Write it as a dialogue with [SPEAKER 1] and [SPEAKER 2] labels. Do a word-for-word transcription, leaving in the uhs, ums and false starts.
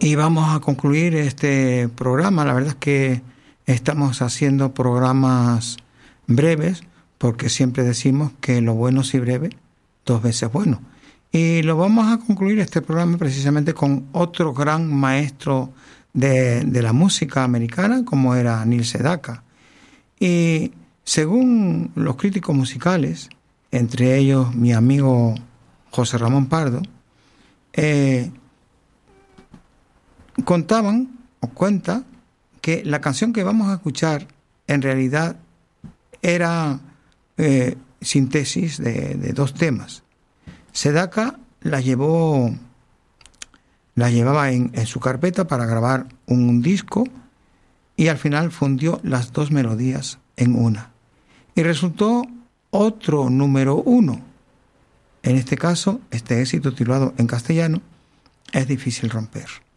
[SPEAKER 1] Y vamos a concluir este programa. La verdad es que estamos haciendo programas breves porque siempre decimos que lo bueno si breve, dos veces bueno. Y lo vamos a concluir este programa precisamente con otro gran maestro de, de la música americana, como era Neil Sedaka. Y según los críticos musicales, entre ellos mi amigo José Ramón Pardo, eh, contaban o cuenta que la canción que vamos a escuchar en realidad era eh, síntesis de, de dos temas. Sedaka la llevó, la llevaba en, en su carpeta para grabar un, un disco y al final fundió las dos melodías en una. Y resultó otro número uno. En este caso, este éxito titulado en castellano, Es difícil romper.